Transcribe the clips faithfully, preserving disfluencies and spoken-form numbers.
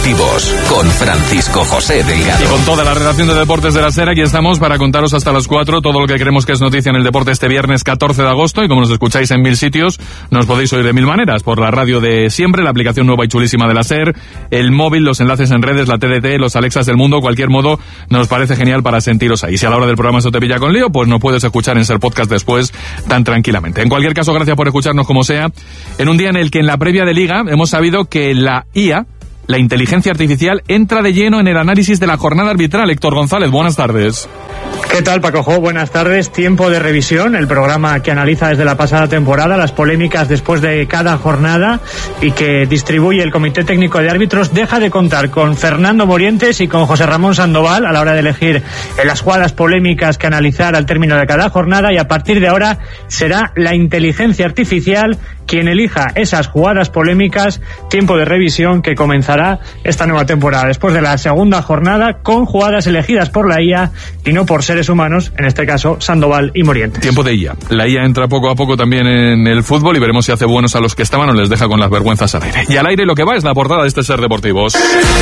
deportivos con Francisco José Delgado. Y con toda la redacción de Deportes de la SER, aquí estamos para contaros hasta las cuatro todo lo que creemos que es noticia en el deporte este viernes catorce de agosto. Y como nos escucháis en mil sitios, nos podéis oír de mil maneras: por la radio de siempre, la aplicación nueva y chulísima de la SER, el móvil, los enlaces en redes, la T D T, los Alexas del mundo. Cualquier modo nos parece genial para sentiros ahí. Si a la hora del programa eso te pilla con lío, pues no puedes escuchar en SER Podcast después tan tranquilamente. En cualquier caso, gracias por escucharnos como sea, en un día en el que en la previa de Liga hemos sabido que la I A, la inteligencia artificial, entra de lleno en el análisis de la jornada arbitral. Héctor González, buenas tardes. ¿Qué tal, Paco Jo? Buenas tardes. Tiempo de revisión, el programa que analiza desde la pasada temporada las polémicas después de cada jornada y que distribuye el Comité Técnico de Árbitros, deja de contar con Fernando Morientes y con José Ramón Sandoval a la hora de elegir las jugadas polémicas que analizar al término de cada jornada, y a partir de ahora será la inteligencia artificial quien elija esas jugadas polémicas. Tiempo de revisión que comenzará esta nueva temporada después de la segunda jornada con jugadas elegidas por la I A y no por seres humanos, en este caso Sandoval y Morientes. Tiempo de I A. La I A entra poco a poco también en el fútbol y veremos si hace buenos a los que estaban o les deja con las vergüenzas al aire. Y al aire lo que va es la portada de este SER Deportivos.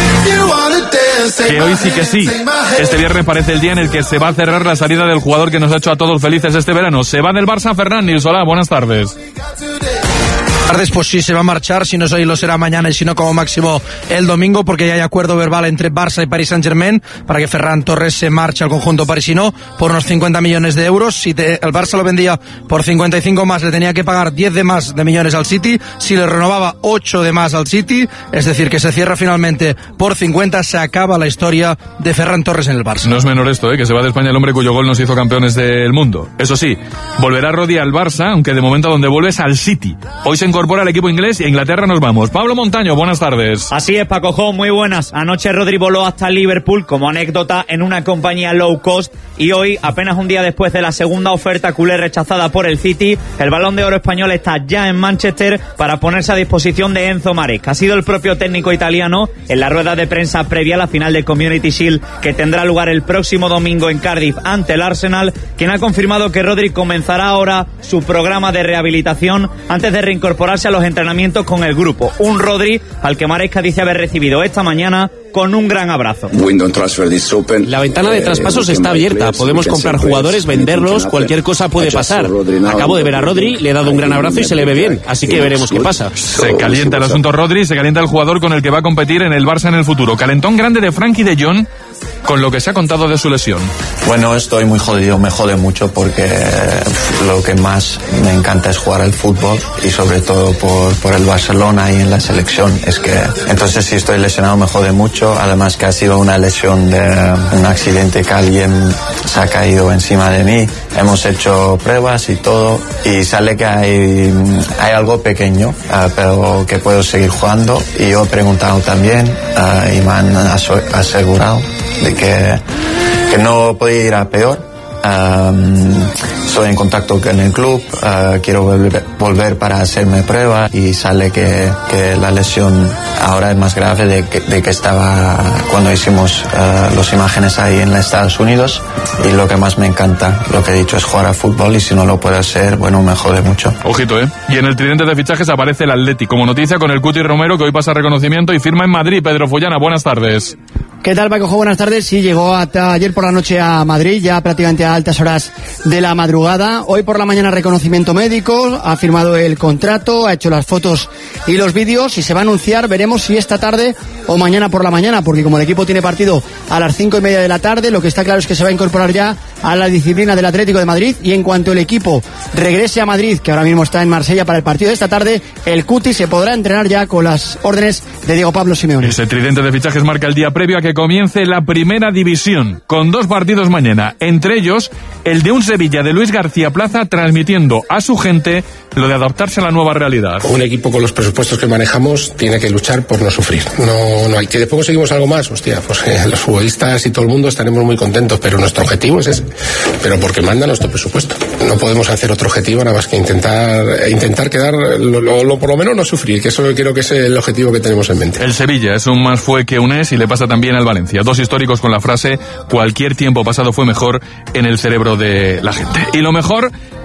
Que hoy sí que sí. Este viernes parece el día en el que se va a cerrar la salida del jugador que nos ha hecho a todos felices este verano. Se va del Barça Ferran Nilsolá. Buenas tardes. Tardes, pues sí, se va a marchar, si no es hoy lo será mañana y si no como máximo el domingo, porque ya hay acuerdo verbal entre Barça y Paris Saint-Germain para que Ferran Torres se marche al conjunto parisino por unos cincuenta millones de euros. Si te, el Barça lo vendía por cincuenta y cinco más, le tenía que pagar diez de más de millones al City. Si le renovaba ocho de más al City, es decir, que se cierra finalmente por cincuenta, se acaba la historia de Ferran Torres en el Barça. No es menor esto, ¿eh? Que se va de España el hombre cuyo gol nos hizo campeones del mundo. Eso sí, volverá Rodri al Barça, aunque de momento donde vuelve es al City. Hoy se incorpora al equipo inglés y a Inglaterra nos vamos. Pablo Montaño, buenas tardes. Así es, Paco Jo, muy buenas. Anoche Rodri voló hasta Liverpool como anécdota en una compañía low cost, y hoy, apenas un día después de la segunda oferta culé rechazada por el City, el Balón de Oro español está ya en Manchester para ponerse a disposición de Enzo Maresca. Ha sido el propio técnico italiano en la rueda de prensa previa a la final de Community Shield, que tendrá lugar el próximo domingo en Cardiff ante el Arsenal, quien ha confirmado que Rodri comenzará ahora su programa de rehabilitación antes de reincorporarse a los entrenamientos con el grupo. Un Rodri al que Maresca dice haber recibido esta mañana con un gran abrazo. La ventana de traspasos está abierta. Podemos comprar jugadores, venderlos, cualquier cosa puede pasar. Acabo de ver a Rodri, le he dado un gran abrazo y se le ve bien, así que veremos qué pasa. Se calienta el asunto Rodri, se calienta el jugador con el que va a competir en el Barça en el futuro. Calentón grande de Frenkie de Jong con lo que se ha contado de su lesión. Bueno, estoy muy jodido, me jode mucho porque lo que más me encanta es jugar al fútbol y sobre todo por, por el Barcelona y en la selección. Es que entonces si estoy lesionado me jode mucho, además que ha sido una lesión de un accidente que alguien se ha caído encima de mí. Hemos hecho pruebas y todo y sale que hay, hay algo pequeño, uh, pero que puedo seguir jugando, y yo he preguntado también uh, y me han asegurado de que, que no puede ir a peor. Um, estoy en contacto con el club, uh, quiero volver, volver para hacerme prueba, y sale que, que la lesión ahora es más grave de que, de que estaba cuando hicimos uh, las imágenes ahí en los Estados Unidos. Y lo que más me encanta, lo que he dicho, es jugar a fútbol, y si no lo puedo hacer, bueno, me jode mucho. Ojito, ¿eh? Y en el tridente de fichajes aparece el Atleti como noticia con el Cuti Romero, que hoy pasa reconocimiento y firma en Madrid. Pedro Follana, buenas tardes. ¿Qué tal, Paco? Buenas tardes. Sí, llegó hasta ayer por la noche a Madrid, ya prácticamente a altas horas de la madrugada. Hoy por la mañana reconocimiento médico, ha firmado el contrato, ha hecho las fotos y los vídeos, y se va a anunciar, veremos si esta tarde o mañana por la mañana, porque como el equipo tiene partido a las cinco y media de la tarde, lo que está claro es que se va a incorporar ya a la disciplina del Atlético de Madrid, y en cuanto el equipo regrese a Madrid, que ahora mismo está en Marsella para el partido de esta tarde, el Cuti se podrá entrenar ya con las órdenes de Diego Pablo Simeone. Ese tridente de fichajes marca el día previo a que comience la primera división, con dos partidos mañana, entre ellos el de un Sevilla de Luis García Plaza, transmitiendo a su gente lo de adaptarse a la nueva realidad. Un equipo con los presupuestos que manejamos tiene que luchar por no sufrir. No, no hay que después conseguimos algo más, hostia, pues eh, los futbolistas y todo el mundo estaremos muy contentos, pero nuestro objetivo es ese, pero porque manda nuestro presupuesto. No podemos hacer otro objetivo nada más que intentar intentar quedar, lo, lo, lo, por lo menos no sufrir, que eso creo que es el objetivo que tenemos en mente. El Sevilla es un más fue que un es, y le pasa también al Valencia. Dos históricos con la frase cualquier tiempo pasado fue mejor en el cerebro de la gente. Y lo mejor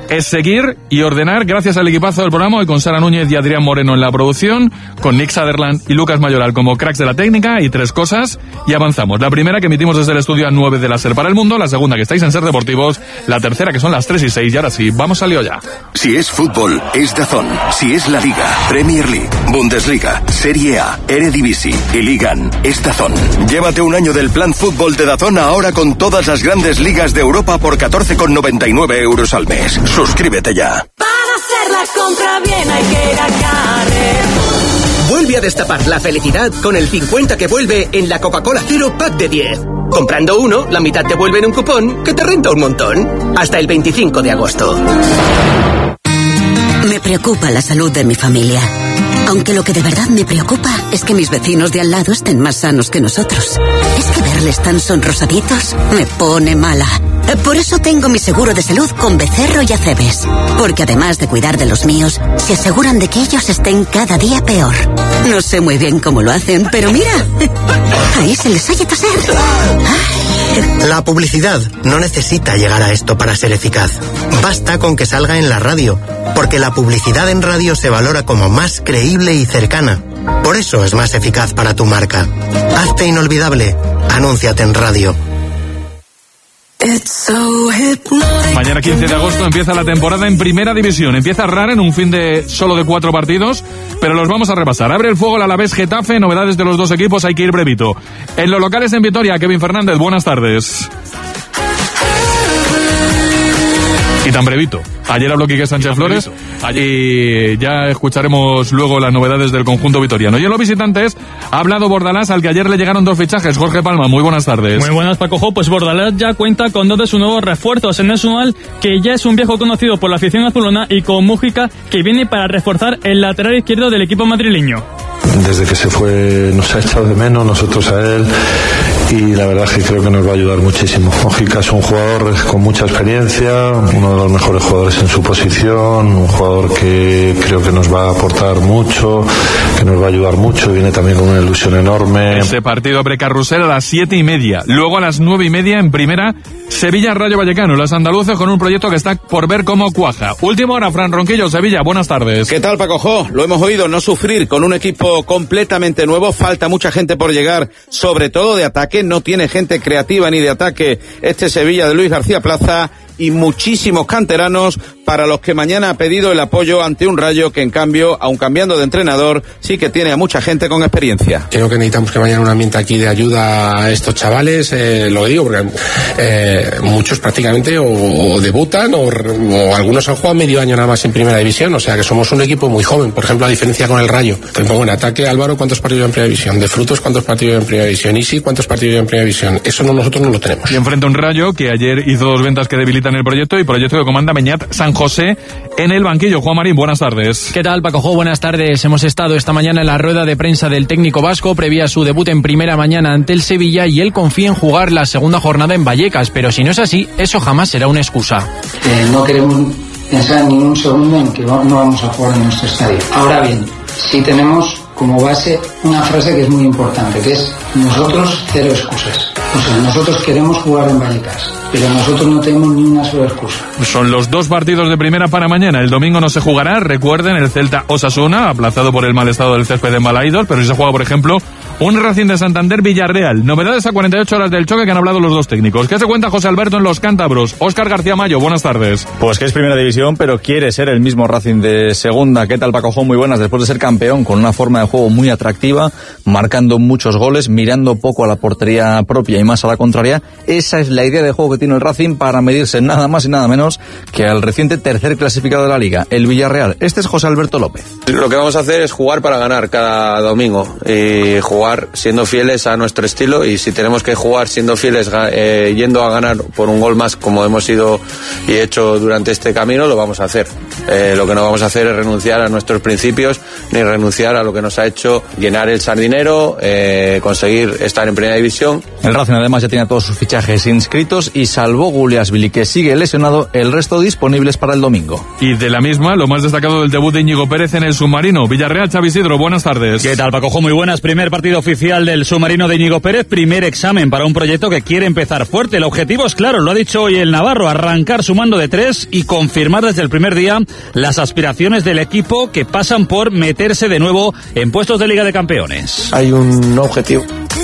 es seguir y ordenar gracias al equipazo del programa, hoy con Sara Núñez y Adrián Moreno en la producción, con Nick Sutherland y Lucas Mayoral como cracks de la técnica, y tres cosas, y avanzamos. La primera que emitimos desde el estudio a nueve de la SER para el mundo, la segunda que estáis en SER Deportivos, la tercera que son las tres y seis, y ahora sí, vamos a lío ya. Si es fútbol, es DAZN. Si es la Liga, Premier League, Bundesliga, Serie A, Eredivisie y Ligan, es DAZN. Llévate un año del plan fútbol de DAZN ahora con todas las grandes ligas de Europa por catorce con noventa y nueve euros al mes. Suscríbete ya. Para hacer la compra bien hay que ir a Carrefour. Vuelve a destapar la felicidad con el cincuenta que vuelve en la Coca-Cola Cero Pack de diez. Comprando uno, la mitad te vuelve en un cupón que te renta un montón. Hasta el veinticinco de agosto. Me preocupa la salud de mi familia. Aunque lo que de verdad me preocupa es que mis vecinos de al lado estén más sanos que nosotros. Es que verles tan sonrosaditos me pone mala. Por eso tengo mi seguro de salud con Becerro y Acebes. Porque además de cuidar de los míos, se aseguran de que ellos estén cada día peor. No sé muy bien cómo lo hacen, pero mira, ahí se les oye toser. Ay. La publicidad no necesita llegar a esto para ser eficaz. Basta con que salga en la radio, porque la publicidad en radio se valora como más creíble y cercana. Por eso es más eficaz para tu marca. Hazte inolvidable. Anúnciate en radio. Mañana quince de agosto empieza la temporada en Primera División. Empieza rara en un fin de solo de cuatro partidos, pero los vamos a repasar. Abre el fuego el Alavés Getafe, novedades de los dos equipos, hay que ir brevito. En los locales en Vitoria, Kevin Fernández, buenas tardes. Y tan brevito. Ayer habló Quique Sánchez Flores y ya escucharemos luego las novedades del conjunto vitoriano. Y en los visitantes ha hablado Bordalás, al que ayer le llegaron dos fichajes. Jorge Palma, muy buenas tardes. Muy buenas, Paco Jo. Pues Bordalás ya cuenta con dos de sus nuevos refuerzos. En Nesunal, que ya es un viejo conocido por la afición azulona, y con Mújica, que viene para reforzar el lateral izquierdo del equipo madrileño. Desde que se fue nos ha echado de menos, nosotros a él, y la verdad es que creo que nos va a ayudar muchísimo. Mújica es un jugador con mucha experiencia, uno de los mejores jugadores en su posición, un jugador que creo que nos va a aportar mucho, que nos va a ayudar mucho, viene también con una ilusión enorme. Ese partido precarrusel a las siete y media, luego a las nueve y media en primera, Sevilla Rayo Vallecano, las andaluces con un proyecto que está por ver cómo cuaja. Última hora, Fran Ronquillo, Sevilla, buenas tardes. ¿Qué tal, Paco Jo? Lo hemos oído, no sufrir con un equipo completamente nuevo, falta mucha gente por llegar, sobre todo de ataque, no tiene gente creativa ni de ataque este Sevilla de Luis García Plaza, y muchísimos canteranos para los que mañana ha pedido el apoyo ante un Rayo que, en cambio, aun cambiando de entrenador, sí que tiene a mucha gente con experiencia. Creo que necesitamos que mañana un ambiente aquí de ayuda a estos chavales, eh, lo digo porque eh, muchos prácticamente o, o debutan o, o algunos han jugado medio año nada más en Primera División, o sea que somos un equipo muy joven, por ejemplo, a diferencia con el Rayo. Te pongo en ataque, Álvaro, ¿cuántos partidos en Primera División? De Frutos, ¿cuántos partidos en Primera División? Isi, ¿cuántos partidos en Primera División? Eso no, nosotros no lo tenemos. Y enfrenta un Rayo que ayer hizo dos ventas que debilitan el proyecto, y proyecto que comanda Beñat San José en el banquillo. Juan Marín, buenas tardes. ¿Qué tal, Paco Jo? Buenas tardes. Hemos estado esta mañana en la rueda de prensa del técnico vasco previa su debut en primera mañana ante el Sevilla, y él confía en jugar la segunda jornada en Vallecas, pero si no es así, eso jamás será una excusa. Eh, no queremos pensar ni un segundo en que no vamos a jugar en nuestro estadio. Ahora bien, sí tenemos como base una frase que es muy importante, que es: nosotros cero excusas. O sea, nosotros queremos jugar en Vallecas, pero nosotros no tenemos ni una sola excusa. Son los dos partidos de primera para mañana. El domingo no se jugará, recuerden, el Celta Osasuna, aplazado por el mal estado del césped en Balaídos, pero sí se juega, por ejemplo, un Racing de Santander Villarreal. Novedades a cuarenta y ocho horas del choque que han hablado los dos técnicos. ¿Qué se cuenta José Alberto en los cántabros? Óscar García Mayo, buenas tardes. Pues que es Primera División, pero quiere ser el mismo Racing de Segunda. ¿Qué tal, Paco Jo? Muy buenas. Después de ser campeón, con una forma de juego muy atractiva, marcando muchos goles, mirando poco a la portería propia y más a la contraria, esa es la idea de juego que tiene el Racing para medirse nada más y nada menos que al reciente tercer clasificado de la Liga, el Villarreal. Este es José Alberto López. Lo que vamos a hacer es jugar para ganar cada domingo, y jugar siendo fieles a nuestro estilo, y si tenemos que jugar siendo fieles eh, yendo a ganar por un gol más, como hemos sido y hecho durante este camino, lo vamos a hacer. Eh, lo que no vamos a hacer es renunciar a nuestros principios, ni renunciar a lo que nos ha hecho llenar el sardinero, eh, conseguir estar en Primera División. El Racing además ya tiene a todos sus fichajes inscritos, y salvo Guliasvili, que sigue lesionado, el resto disponibles para el domingo. Y de la misma, lo más destacado del debut de Íñigo Pérez en el submarino. Villarreal, Xavi Isidro, buenas tardes. ¿Qué tal, Paco Jo? Muy buenas. Primer partido recorrido oficial del submarino de Íñigo Pérez, primer examen para un proyecto que quiere empezar fuerte. El objetivo es claro, lo ha dicho hoy el navarro, arrancar sumando de tres y confirmar desde el primer día las aspiraciones del equipo que pasan por meterse de nuevo en puestos de Liga de Campeones. Hay un objetivo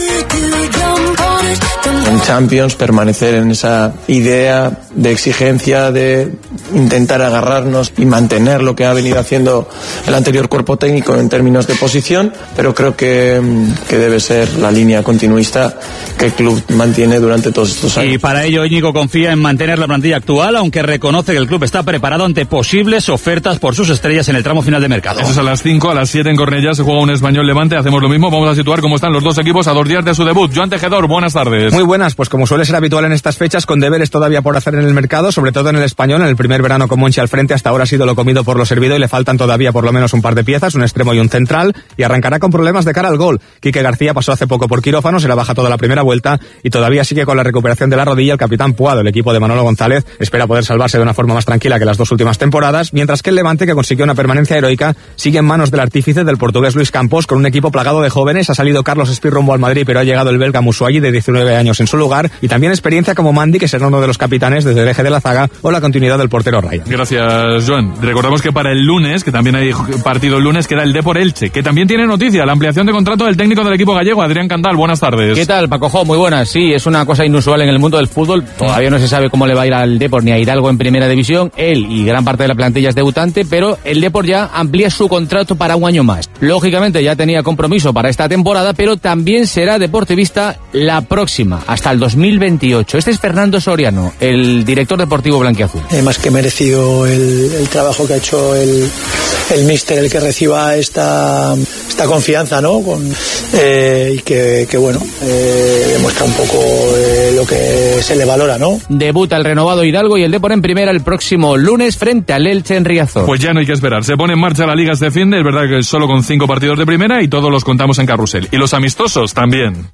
en Champions, permanecer en esa idea de exigencia, de intentar agarrarnos y mantener lo que ha venido haciendo el anterior cuerpo técnico en términos de posición, pero creo que, que debe ser la línea continuista que el club mantiene durante todos estos años. Y para ello Íñigo confía en mantener la plantilla actual, aunque reconoce que el club está preparado ante posibles ofertas por sus estrellas en el tramo final de mercado. Eso es a las cinco, a las siete en Cornellá se juega un Español Levante, hacemos lo mismo, vamos a situar cómo están los dos equipos a dos días de su debut. Joan Tejedor, buenas tardes. Muy buenas, pues como suele ser habitual en estas fechas, con deberes todavía por hacer en el mercado, sobre todo en el Español, en el primer verano con Monchi al frente, hasta ahora ha sido lo comido por lo servido y le faltan todavía por lo menos un par de piezas, un extremo y un central, y arrancará con problemas de cara al gol. Quique García pasó hace poco por quirófano, se la baja toda la primera vuelta y todavía sigue con la recuperación de la rodilla el capitán Puado. El equipo de Manolo González espera poder salvarse de una forma más tranquila que las dos últimas temporadas, mientras que el Levante, que consiguió una permanencia heroica, sigue en manos del artífice del portugués Luis Campos, con un equipo plagado de jóvenes. Ha salido Carlos Espí rumbo al Madrid, pero ha llegado el belga Musuagi de diecinueve años en su lugar, y también experiencia como Mandy, que será uno de los capitanes desde el eje de la zaga, o la continuidad del portero Ryan. Gracias, Joan. Recordamos que para el lunes, que también hay partido el lunes, queda el Depor Elche, que también tiene noticia, la ampliación de contrato del técnico del equipo gallego, Adrián Candal. Buenas tardes. ¿Qué tal, Paco Jo? Muy buenas. Sí, es una cosa inusual en el mundo del fútbol. Todavía no se sabe cómo le va a ir al Depor ni a Hidalgo en primera división. Él y gran parte de la plantilla es debutante, pero el Depor ya amplía su contrato para un año más. Lógicamente ya tenía compromiso para esta temporada, pero también será deportivista la próxima, hasta el dos mil veintiocho. Este es Fernando Soriano, el director deportivo blanquiazul. Eh, más que merecido el, el trabajo que ha hecho el, el míster, el que reciba esta, esta confianza, ¿no? Con, eh, y que, que bueno, eh, demuestra un poco eh, lo que se le valora, ¿no? Debuta el renovado Hidalgo y el Depor en primera el próximo lunes frente al Elche en Riazor. Pues ya no hay que esperar, se pone en marcha la Liga este fin de, es verdad que solo con cinco partidos de primera y todos los contamos en carrusel. Y los amistosos también.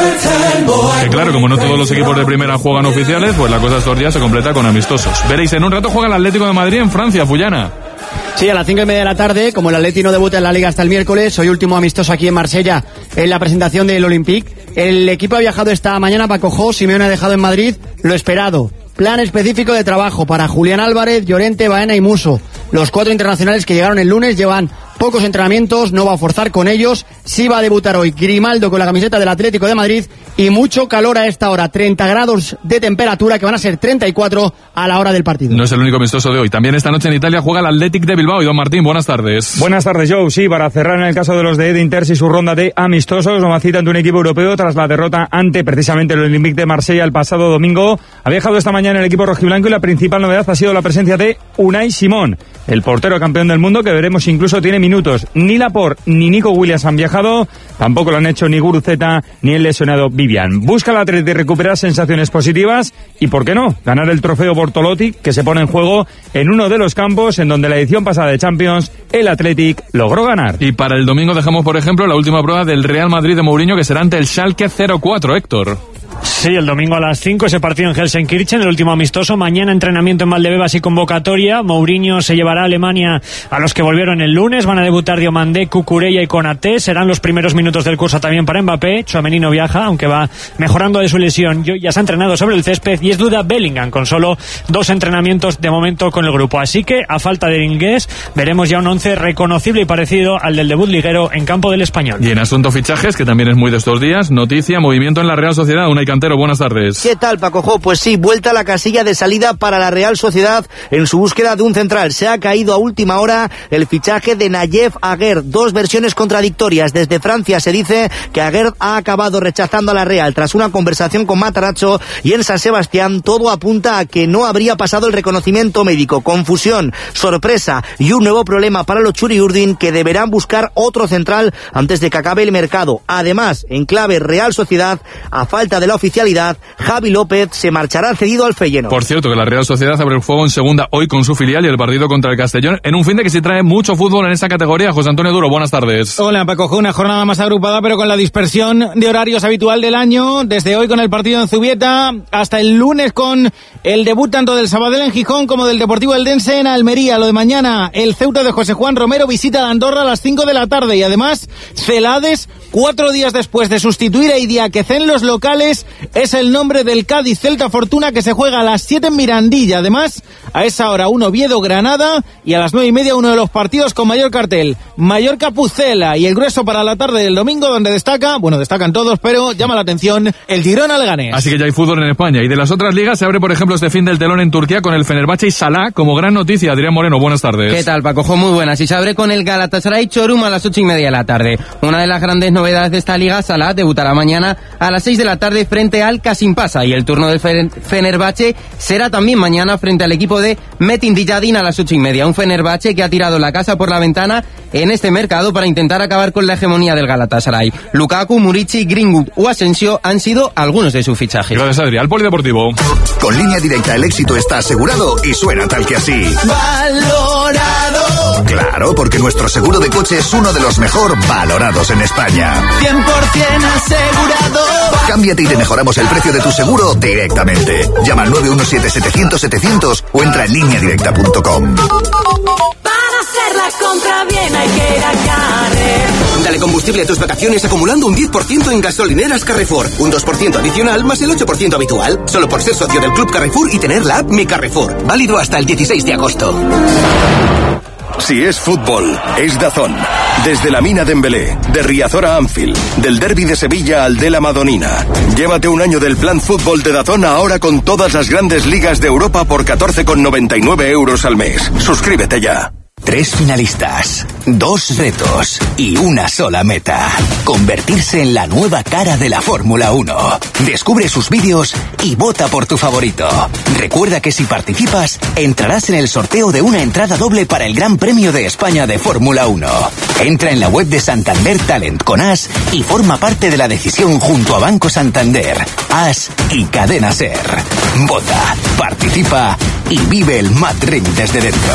Que claro, como no todos los equipos de primera juegan oficiales, pues la cosa estos días se completa con amistosos. Veréis, en un rato juega el Atlético de Madrid en Francia, Fullana. Sí, a las cinco y media de la tarde, como el Atleti no debuta en la Liga hasta el miércoles, hoy último amistoso aquí en Marsella en la presentación del Olympique. El equipo ha viajado esta mañana, Paco Jo, Simeone ha dejado en Madrid lo esperado. Plan específico de trabajo para Julián Álvarez, Llorente, Baena y Muso. Los cuatro internacionales que llegaron el lunes llevan pocos entrenamientos, no va a forzar con ellos. Sí va a debutar hoy Grimaldo con la camiseta del Atlético de Madrid y mucho calor a esta hora, treinta grados de temperatura que van a ser treinta y cuatro a la hora del partido. No es el único amistoso de hoy. También esta noche en Italia juega el Athletic de Bilbao. Y don Martín, buenas tardes. Buenas tardes, Joe. Sí, para cerrar en el caso de los de Edin Terzi su ronda de amistosos, una cita ante un equipo europeo tras la derrota ante precisamente el Olympique de Marsella el pasado domingo. Ha viajado esta mañana el equipo rojiblanco y la principal novedad ha sido la presencia de Unai Simón, el portero campeón del mundo, que veremos incluso tiene minutos. Ni Laporte ni Nico Williams han viajado, tampoco lo han hecho ni Guruceta ni el lesionado Vivian. Busca el Atleti recuperar sensaciones positivas y, ¿por qué no?, ganar el trofeo Bortolotti, que se pone en juego en uno de los campos en donde la edición pasada de Champions el Athletic logró ganar. Y para el domingo dejamos, por ejemplo, la última prueba del Real Madrid de Mourinho, que será ante el Schalke cero cuatro, Héctor. Sí, el domingo a las cinco ese partido en Helsenkirchen, el último amistoso. Mañana entrenamiento en Valdebebas y convocatoria. Mourinho se llevará a Alemania a los que volvieron el lunes. Van a debutar Diomandé, Cucurella y Konaté. Serán los primeros minutos del curso también para Mbappé. Tchouaméni no viaja, aunque va mejorando de su lesión. Ya se ha entrenado sobre el césped y es duda Bellingham, con solo dos entrenamientos de momento con el grupo. Así que, a falta del inglés, veremos ya un once reconocible y parecido al del debut liguero en campo del Español. Y en asunto fichajes, que también es muy de estos días, noticia, movimiento en la Real Sociedad. Unai Cantero, buenas tardes. ¿Qué tal, Paco Jo? Pues sí, vuelta a la casilla de salida para la Real Sociedad en su búsqueda de un central. Se ha caído a última hora el fichaje de Nayef Aguerd. Dos versiones contradictorias. Desde Francia se dice que Aguerd ha acabado rechazando a la Real tras una conversación con Matarazzo, y en San Sebastián todo apunta a que no habría pasado el reconocimiento médico. Confusión, sorpresa y un nuevo problema para los Churiurdin, que deberán buscar otro central antes de que acabe el mercado. Además, en clave Real Sociedad, a falta de la oficialidad, Javi López se marchará cedido al Feyenoord. Por cierto, que la Real Sociedad abre el fuego en segunda hoy con su filial y el partido contra el Castellón, en un fin de que se trae mucho fútbol en esa categoría. José Antonio Duro, buenas tardes. Hola, Paco, una jornada más agrupada, pero con la dispersión de horarios habitual del año. Desde hoy con el partido en Zubieta, hasta el lunes con el debut tanto del Sabadell en Gijón como del Deportivo Eldense en Almería. Lo de mañana, el Ceuta de José Juan Romero visita a Andorra a las cinco de la tarde, y además Celades Cuatro días después de sustituir a Idiáquez en los locales, es el nombre del Cádiz Celta Fortuna, que se juega a las siete en Mirandilla. Además, a esa hora un Oviedo-Granada y a las nueve y media uno de los partidos con mayor cartel, Mallorca-Pucela, y el grueso para la tarde del domingo, donde destaca, bueno, destacan todos, pero llama la atención el Girona-Leganés. Así que ya hay fútbol en España. Y de las otras ligas se abre, por ejemplo, este fin del telón en Turquía con el Fenerbahce y Salah como gran noticia. Adrián Moreno, buenas tardes. ¿Qué tal, Paco? Muy buenas. Y se abre con el Galatasaray Çorum a las ocho y media de la tarde. Una de las grandes novedades de esta liga, Salah debutará mañana a las seis de la tarde frente al Kasimpasa, y el turno del Fenerbahce será también mañana frente al equipo de Metin Diyadin a las ocho y media. Un Fenerbahce que ha tirado la casa por la ventana en este mercado para intentar acabar con la hegemonía del Galatasaray. Lukaku, Murici, Greenwood o Asensio han sido algunos de sus fichajes. Gracias, Adrián. Al Polideportivo. Con Línea Directa el éxito está asegurado y suena tal que así. Valorado. Claro, porque nuestro seguro de coche es uno de los mejor valorados en España. cien por ciento asegurado. Cámbiate y te mejoramos el precio de tu seguro directamente. Llama al nueve uno siete, setecientos, setecientos o entra en línea directa punto com. Para hacer la compra bien hay que ir a Carrefour. Dale combustible a tus vacaciones acumulando un diez por ciento en gasolineras Carrefour. Un dos por ciento adicional más el ocho por ciento habitual. Solo por ser socio del Club Carrefour y tener la app Mi Carrefour. Válido hasta el dieciséis de agosto. Si es fútbol, es DAZN. Desde la Mina de Embelé, de Riazor a Anfield, del Derbi de Sevilla al de la Madonina. Llévate un año del plan fútbol de DAZN ahora con todas las grandes ligas de Europa por catorce con noventa y nueve euros al mes. Suscríbete ya. Tres finalistas, dos retos y una sola meta. Convertirse en la nueva cara de la Fórmula uno. Descubre sus vídeos y vota por tu favorito. Recuerda que si participas, entrarás en el sorteo de una entrada doble para el Gran Premio de España de Fórmula uno. Entra en la web de Santander Talent con As y forma parte de la decisión junto a Banco Santander, As y Cadena Ser. Vota, participa y vive el Mad Ring desde dentro.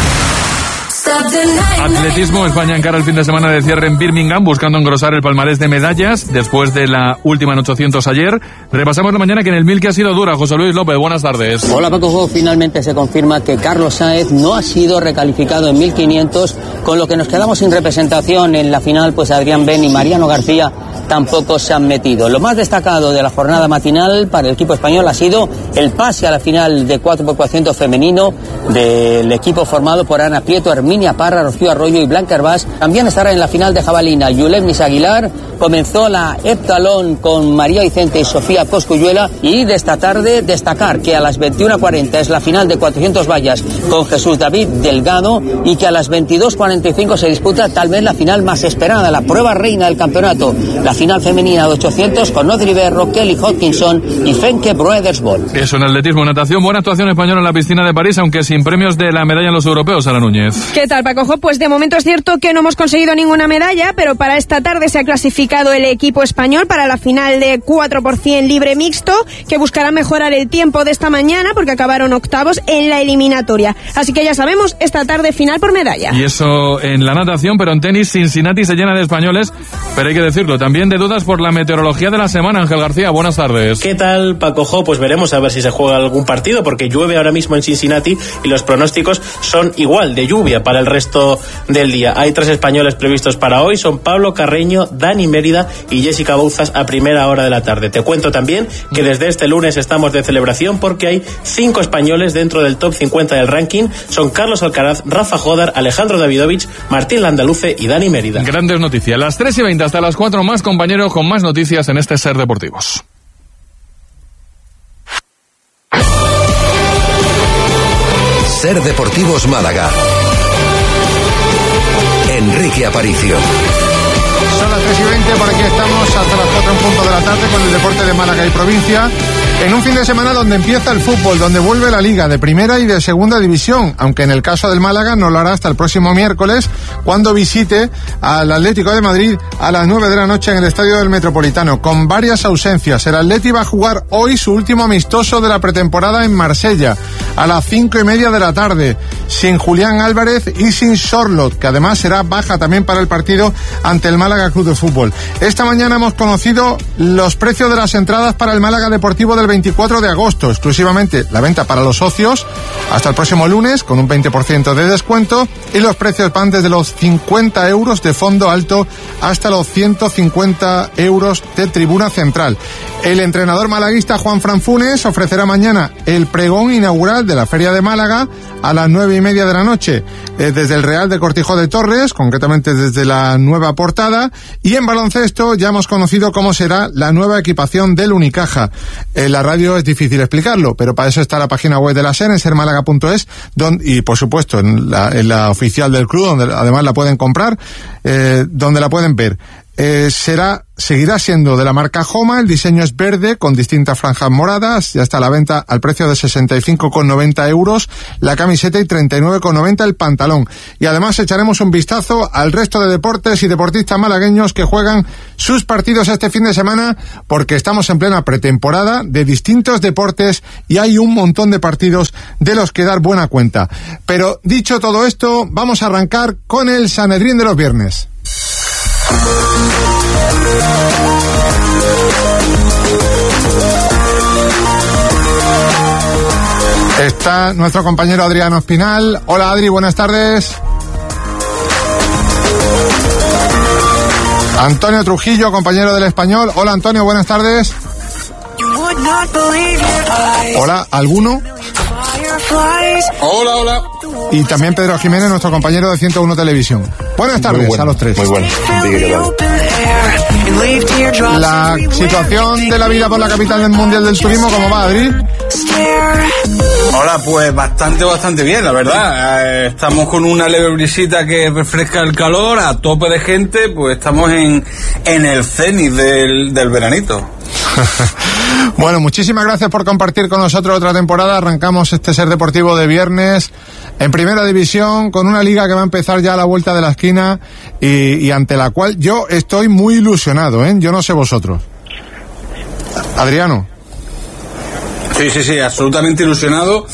Atletismo. España encara el fin de semana de cierre en Birmingham buscando engrosar el palmarés de medallas después de la última en ochocientos ayer. Repasamos la mañana que en el mil que ha sido dura. José Luis López, buenas tardes. Hola Paco, finalmente se confirma que Carlos Sáenz no ha sido recalificado en mil quinientos, con lo que nos quedamos sin representación en la final, pues Adrián Ben y Mariano García tampoco se han metido. Lo más destacado de la jornada matinal para el equipo español ha sido el pase a la final de cuatro por cuatrocientos femenino del equipo formado por Ana Prieto, Herminia Parra, Rocío Arroyo y Blanca Hervás. También estará en la final de jabalina Yulemnis Aguilar. Comenzó la heptalón con María Vicente y Sofía Cosculluela, y de esta tarde destacar que a las veintiuna cuarenta es la final de cuatrocientos vallas con Jesús David Delgado, y que a las veintidós cuarenta y cinco se disputa tal vez la final más esperada, la prueba reina del campeonato, la final femenina de ochocientos con Audrey Berro, Kelly Hodkinson y Fenke Broedersbol. Eso en atletismo. Natación, buena actuación española en la piscina de París, aunque sin premios de la medalla en los europeos. Sara Núñez. ¿Qué tal, Paco? Pues de momento es cierto que no hemos conseguido ninguna medalla, pero para esta tarde se ha clasificado el equipo español para la final de cuatro por ciento libre mixto, que buscará mejorar el tiempo de esta mañana porque acabaron octavos en la eliminatoria. Así que ya sabemos, esta tarde final por medalla. Y eso en la natación, pero en tenis Cincinnati se llena de españoles, pero hay que decirlo, también de dudas por la meteorología de la semana. Ángel García, buenas tardes. ¿Qué tal, Paco Jo? Pues veremos a ver si se juega algún partido, porque llueve ahora mismo en Cincinnati y los pronósticos son igual de lluvia para el resto del día. Hay tres españoles previstos para hoy, son Pablo Carreño, Dani Mérida y Jessica Bouzas a primera hora de la tarde. Te cuento también que desde este lunes estamos de celebración porque hay cinco españoles dentro del top cincuenta del ranking. Son Carlos Alcaraz, Rafa Jodar, Alejandro Davidovich, Martín Landaluce y Dani Mérida. Grandes noticias. Las tres y veinte hasta las cuatro más, compañeros, con más noticias en este Ser Deportivos. Ser Deportivos Málaga. Enrique Aparicio. Son las tres y veinte, por aquí estamos hasta las cuatro en punto de la tarde con el deporte de Málaga y provincia. En un fin de semana donde empieza el fútbol, donde vuelve la Liga de Primera y de Segunda División, aunque en el caso del Málaga no lo hará hasta el próximo miércoles, cuando visite al Atlético de Madrid a las nueve de la noche en el Estadio del Metropolitano, con varias ausencias. El Atleti va a jugar hoy su último amistoso de la pretemporada en Marsella. a las cinco y media de la tarde, sin Julián Álvarez y sin Sorloth, que además será baja también para el partido ante el Málaga Club de Fútbol. Esta mañana hemos conocido los precios de las entradas para el Málaga Deportivo del veinticuatro de agosto, exclusivamente la venta para los socios hasta el próximo lunes con un veinte por ciento de descuento, y los precios van desde los cincuenta euros de fondo alto hasta los ciento cincuenta euros de tribuna central. El entrenador malaguista Juanfran Funes ofrecerá mañana el pregón inaugural de la Feria de Málaga a las nueve y media de la noche, eh, desde el Real de Cortijo de Torres, concretamente desde la nueva portada, y en baloncesto ya hemos conocido cómo será la nueva equipación del Unicaja. En la radio es difícil explicarlo, pero para eso está la página web de la S E R, en ser málaga punto es, donde, y por supuesto en la, en la oficial del club, donde además la pueden comprar, eh, donde la pueden ver. Eh, será, seguirá siendo de la marca Joma, el diseño es verde con distintas franjas moradas, ya está a la venta al precio de sesenta y cinco con noventa euros la camiseta y treinta y nueve con noventa el pantalón. Y además echaremos un vistazo al resto de deportes y deportistas malagueños que juegan sus partidos este fin de semana, porque estamos en plena pretemporada de distintos deportes y hay un montón de partidos de los que dar buena cuenta. Pero dicho todo esto, vamos a arrancar con el Sanedrín de los viernes. Está nuestro compañero Adriano Espinal. Hola Adri, buenas tardes. Antonio Trujillo, compañero del Español. Hola Antonio, buenas tardes. Hola, ¿alguno? Hola, hola. Y también Pedro Jiménez, nuestro compañero de ciento uno Televisión. Buenas tardes bueno, a los tres. Muy buenas. La situación de la vida por la capital del Mundial del Turismo, ¿cómo va, Adri? Hola, pues bastante, bastante bien, la verdad. Eh, estamos con una leve brisita que refresca el calor, a tope de gente, pues estamos en, en el cenit del, del veranito. Bueno, muchísimas gracias por compartir con nosotros otra temporada. Arrancamos este Ser Deportivo de viernes en Primera División con una liga que va a empezar ya a la vuelta de la esquina y, y ante la cual yo estoy muy ilusionado, ¿eh? Yo no sé vosotros. Adriano. Sí, sí, sí, absolutamente ilusionado.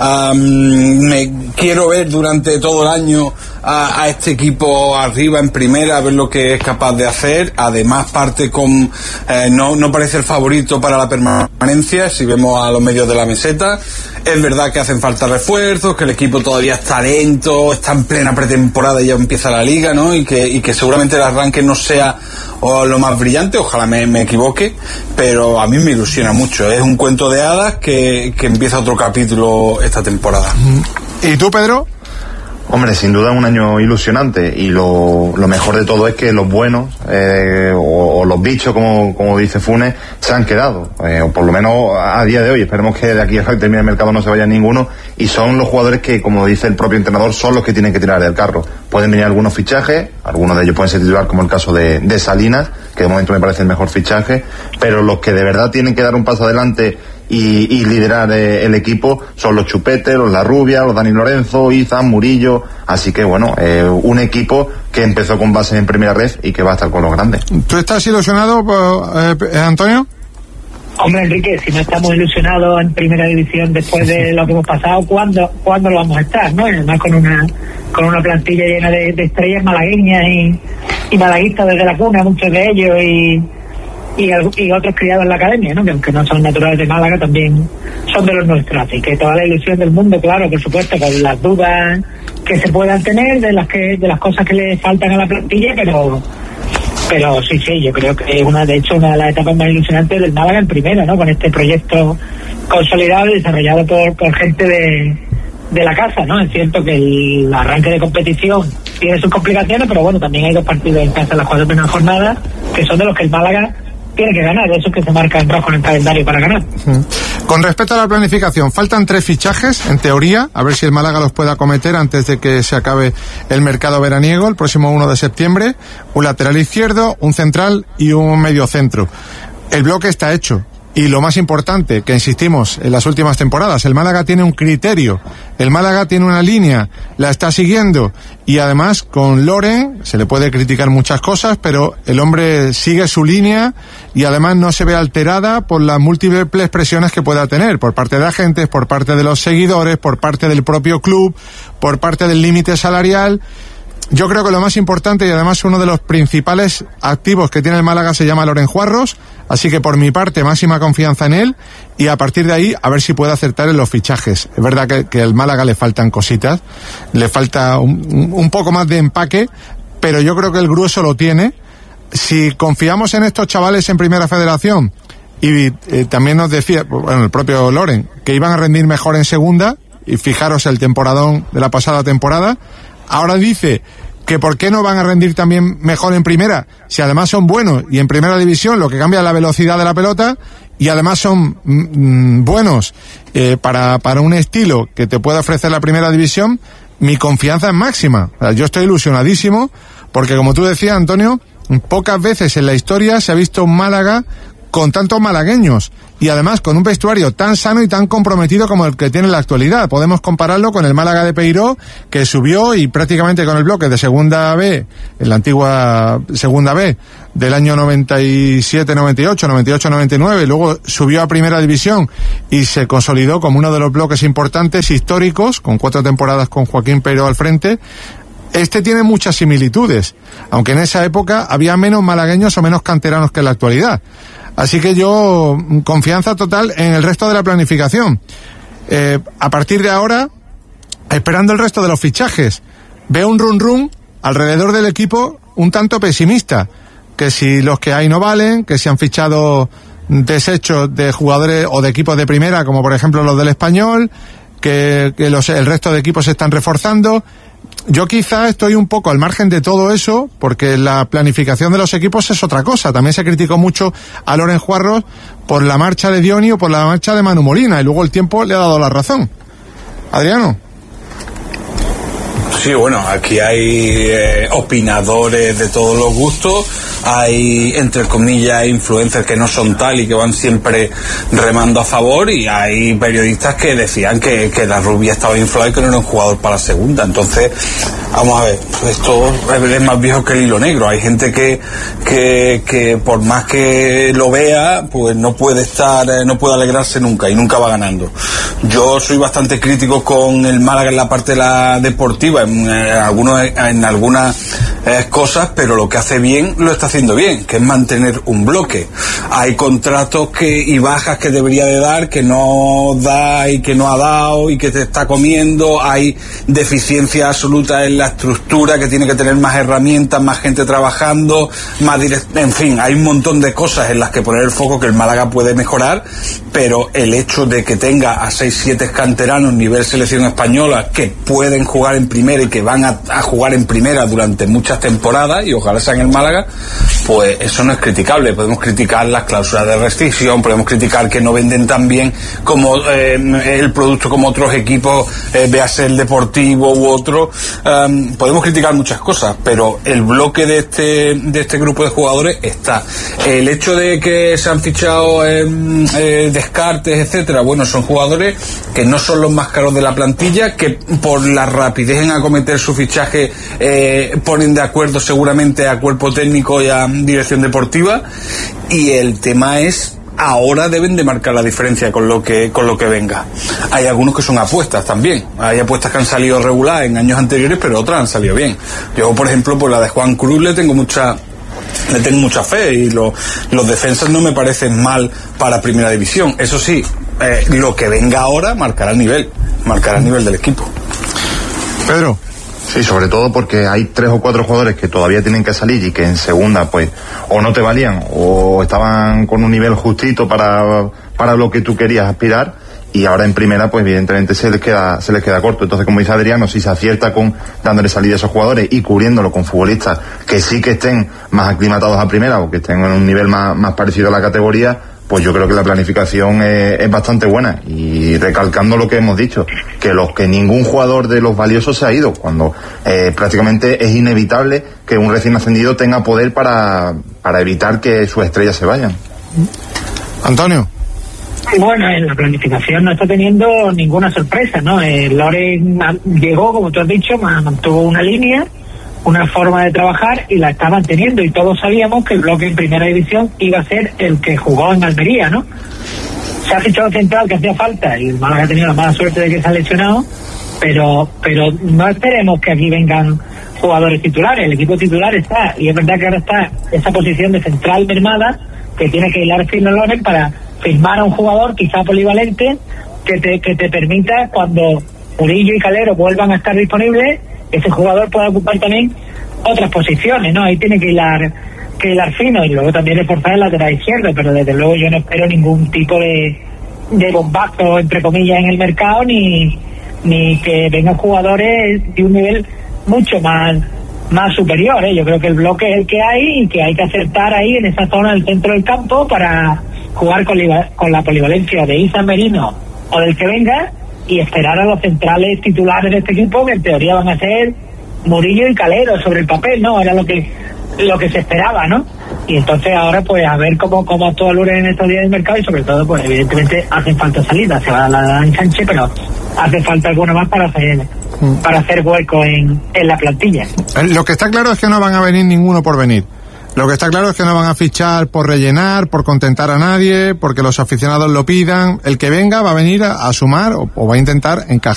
Um, me quiero ver durante todo el año a, a este equipo arriba en primera, a ver lo que es capaz de hacer. Además parte con, eh, no, no parece el favorito para la permanencia, si vemos a los medios de la meseta. Es verdad que hacen falta refuerzos, que el equipo todavía está lento, está en plena pretemporada y ya empieza la liga, ¿no? Y que, y que seguramente el arranque no sea o lo más brillante, ojalá me, me equivoque, pero a mí me ilusiona mucho. Es un cuento de hadas que, que empieza otro capítulo esta temporada. ¿Y tú, Pedro? Hombre, sin duda un año ilusionante, y lo, lo mejor de todo es que los buenos eh, o, o los bichos, como, como dice Funes, se han quedado, eh, o por lo menos a día de hoy. Esperemos que de aquí a que termine el mercado no se vaya ninguno, y son los jugadores que, como dice el propio entrenador, son los que tienen que tirar del carro. Pueden venir algunos fichajes, algunos de ellos pueden ser titular, como el caso de, de Salinas, que de momento me parece el mejor fichaje, pero los que de verdad tienen que dar un paso adelante Y, y liderar eh, el equipo son los Chupetes, los La Rubia, los Dani Lorenzo, Izan, Murillo. Así que bueno, eh, un equipo que empezó con base en primera red y que va a estar con los grandes. ¿Tú estás ilusionado, eh, Antonio? Hombre, Enrique, si no estamos ilusionados en primera división después de lo que hemos pasado, ¿cuándo, ¿cuándo lo vamos a estar? ¿No? Además con una con una plantilla llena de, de estrellas malagueñas y, y malaguistas desde la cuna, muchos de ellos, y Y, y otros criados en la academia, ¿no? Que aunque no son naturales de Málaga, también son de los nuestros. Así que toda la ilusión del mundo, claro, por supuesto, con las dudas que se puedan tener de las que de las cosas que le faltan a la plantilla, pero pero sí, sí, yo creo que una de hecho una de las etapas más ilusionantes del Málaga en primera, ¿no? Con este proyecto consolidado y desarrollado por, por gente de, de la casa, ¿no? Es cierto que el arranque de competición tiene sus complicaciones, pero bueno, también hay dos partidos en casa en las cuatro primeras jornadas que son de los que el Málaga tiene que ganar, eso que se marca en rojo en el calendario para ganar. Con respecto a la planificación, faltan tres fichajes, en teoría, a ver si el Málaga los puede acometer antes de que se acabe el mercado veraniego, el próximo uno de septiembre, un lateral izquierdo, un central y un medio centro. El bloque está hecho, Y lo más importante, que insistimos en las últimas temporadas, el Málaga tiene un criterio, el Málaga tiene una línea, la está siguiendo, y además con Loren se le puede criticar muchas cosas, pero el hombre sigue su línea y además no se ve alterada por las múltiples presiones que pueda tener, por parte de agentes, por parte de los seguidores, por parte del propio club, por parte del límite salarial. Yo creo que lo más importante y además uno de los principales activos que tiene el Málaga se llama Loren Juarros, así que por mi parte máxima confianza en él y a partir de ahí a ver si puede acertar en los fichajes. Es verdad que, que al Málaga le faltan cositas, le falta un, un poco más de empaque, pero yo creo que el grueso lo tiene. Si confiamos en estos chavales en Primera Federación y eh, también nos decía, bueno, el propio Loren, que iban a rendir mejor en Segunda, y fijaros el temporadón de la pasada temporada. Ahora dice que por qué no van a rendir también mejor en primera, si además son buenos y en primera división lo que cambia es la velocidad de la pelota y además son mm, buenos eh, para, para un estilo que te puede ofrecer la primera división. Mi confianza es máxima. O sea, yo estoy ilusionadísimo porque, como tú decías, Antonio, pocas veces en la historia se ha visto un Málaga con tantos malagueños y además con un vestuario tan sano y tan comprometido como el que tiene en la actualidad. Podemos compararlo con el Málaga de Peiró, que subió y prácticamente con el bloque de Segunda B, en la antigua Segunda B, del año noventa y siete noventa y ocho, noventa y ocho noventa y nueve, y luego subió a Primera División y se consolidó como uno de los bloques importantes históricos, con cuatro temporadas con Joaquín Peiró al frente. Este tiene muchas similitudes, aunque en esa época había menos malagueños o menos canteranos que en la actualidad. Así que yo, confianza total en el resto de la planificación. Eh, a partir de ahora, esperando el resto de los fichajes, veo un run run alrededor del equipo un tanto pesimista, que si los que hay no valen, que se han fichado desechos de jugadores o de equipos de primera, como por ejemplo los del Español, que, que los, el resto de equipos se están reforzando. Yo quizá estoy un poco al margen de todo eso, porque la planificación de los equipos es otra cosa. También se criticó mucho a Loren Juarros por la marcha de Dioni o por la marcha de Manu Molina, y luego el tiempo le ha dado la razón. Adriano. Sí, bueno, aquí hay eh, opinadores de todos los gustos, hay, entre comillas, influencers que no son tal y que van siempre remando a favor, y hay periodistas que decían que, que la Rubia estaba inflada y que no era un jugador para la segunda. Entonces, vamos a ver, esto es más viejo que el hilo negro. Hay gente que, que, que por más que lo vea, pues no puede estar, no puede alegrarse nunca y nunca va ganando. Yo soy bastante crítico con el Málaga en la parte de la deportiva, en, en, algunos, en algunas eh, cosas, pero lo que hace bien lo está haciendo bien, que es mantener un bloque. Hay contratos que y bajas que debería de dar, que no da y que no ha dado y que te está comiendo. Hay deficiencia absoluta en la estructura, que tiene que tener más herramientas, más gente trabajando, más direct... en fin, hay un montón de cosas en las que poner el foco que el Málaga puede mejorar, pero el hecho de que tenga a seis siete canteranos nivel selección española que pueden jugar en primera y que van a, a jugar en primera durante muchas temporadas, y ojalá sea en el Málaga, pues eso no es criticable. Podemos criticar las cláusulas de restricción, podemos criticar que no venden tan bien como eh, el producto como otros equipos, eh, véase el Deportivo u otro. Um, podemos criticar muchas cosas, pero el bloque de este de este grupo de jugadores está. El hecho de que se han fichado eh, eh, Descartes, etcétera, bueno, son jugadores que no son los más caros de la plantilla, que por la rapidez en acometer su fichaje eh, ponen de acuerdo seguramente a cuerpo técnico y a dirección deportiva, y el tema es, ahora deben de marcar la diferencia con lo que con lo que venga. Hay algunos que son apuestas también, hay apuestas que han salido regular en años anteriores, pero otras han salido bien. Yo, por ejemplo, por la de Juan Cruz le tengo mucha le tengo mucha fe, y lo, los defensas no me parecen mal para primera división. Eso sí, eh, lo que venga ahora marcará el nivel, marcará el nivel del equipo. Pedro. Sí, sobre todo porque hay tres o cuatro jugadores que todavía tienen que salir y que en segunda pues o no te valían o estaban con un nivel justito para, para lo que tú querías aspirar, y ahora en primera pues evidentemente se les queda se les queda corto. Entonces, como dice Adriano, si se acierta con dándole salida a esos jugadores y cubriéndolo con futbolistas que sí que estén más aclimatados a primera o que estén en un nivel más, más parecido a la categoría, pues yo creo que la planificación es, es bastante buena. Y recalcando lo que hemos dicho, que los que ningún jugador de los valiosos se ha ido, cuando eh, prácticamente es inevitable que un recién ascendido tenga poder para, para evitar que sus estrellas se vayan. Antonio. Bueno, en la planificación no está teniendo ninguna sorpresa, ¿no? Eh, Loren llegó, como tú has dicho, mantuvo una línea, una forma de trabajar y la está manteniendo, y todos sabíamos que el bloque en primera división iba a ser el que jugó en Almería, ¿no? Se ha fichado central que hacía falta y el Málaga ha tenido la mala suerte de que se ha lesionado, pero pero no esperemos que aquí vengan jugadores titulares. El equipo titular está, y es verdad que ahora está esa posición de central mermada, que tiene que hilar fino Loren para firmar a un jugador quizá polivalente que te, que te permita, cuando Murillo y Calero vuelvan a estar disponibles, ese jugador pueda ocupar también otras posiciones, ¿no? Ahí tiene que hilar que hilar fino, y luego también reforzar el lateral izquierdo, pero desde luego yo no espero ningún tipo de, de bombazo, entre comillas, en el mercado, ni, ni que vengan jugadores de un nivel mucho más más superior, ¿eh? Yo creo que el bloque es el que hay y que hay que acertar ahí en esa zona del centro del campo para jugar con, con la polivalencia de Isa Merino o del que venga, y esperar a los centrales titulares de este equipo, que en teoría van a ser Murillo y Calero sobre el papel, ¿no? Era lo que lo que se esperaba, ¿no? Y entonces ahora pues a ver cómo, cómo actúa Loren en estos días del mercado, y sobre todo pues evidentemente hacen falta salidas, se va a la ensanche, pero hace falta alguno más para hacer para hacer hueco en, en la plantilla. Lo que está claro es que no van a venir ninguno por venir. Lo que está claro es que no van a fichar por rellenar, por contentar a nadie, porque los aficionados lo pidan. El que venga va a venir a, a sumar o, o va a intentar encajar